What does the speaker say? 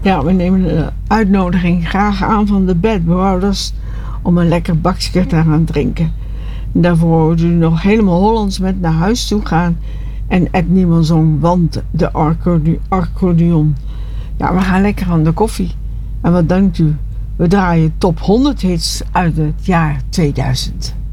Ja, we nemen de uitnodiging graag aan van de bedbewoners om een lekker bakje te gaan drinken. En daarvoor hoort u nog helemaal Hollands met naar huis toe gaan en Ed Niemann zong Want de accordeon. Ja, we gaan lekker aan de koffie. En wat denkt u? We draaien top 100 hits uit het jaar 2000.